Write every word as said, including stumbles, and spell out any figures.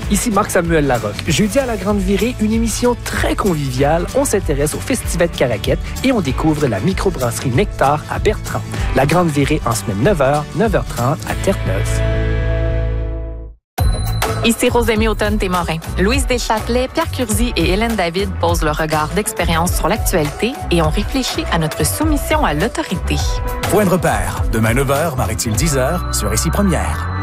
Ici Marc-Samuel Larocque. Jeudi à la Grande Virée, une émission très conviviale. On s'intéresse au Festival de Caraquette et on découvre la microbrasserie Nectar à Bertrand. La Grande Virée en semaine neuf heures, neuf heures trente à Terre-Neuve. Ici Rosémie Automne-Témorin. Louise Deschâtelet, Pierre Curzi et Hélène David posent leur regard d'expérience sur l'actualité et ont réfléchi à notre soumission à l'autorité. Point de repère. Demain neuf heures, Marie-Tille dix heures, sur Ici Première.